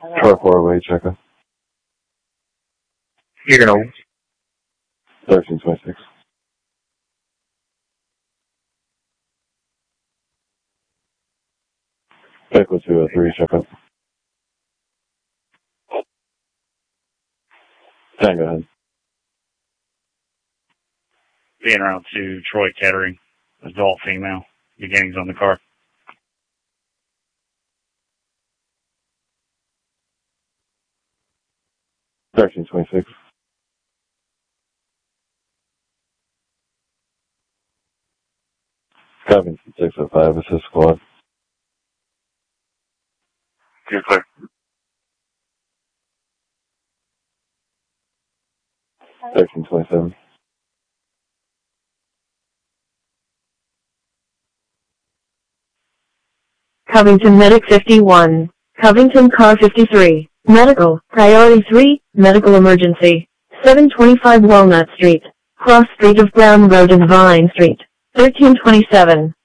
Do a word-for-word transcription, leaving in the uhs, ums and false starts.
Troy four-way checker. You're gonna thirteen twenty-six. Echo two oh three, check up. Tango ahead. being around to Troy Kettering, adult female, beginnings on the car. thirteen twenty-six. Covington six oh five, assist squad. You're clear. thirteen twenty-seven. Covington Medic fifty-one. Covington Car fifty-three. Medical, Priority three, Medical Emergency. seven twenty-five Walnut Street. Cross Street of Brown Road and Vine Street. thirteen twenty-seven.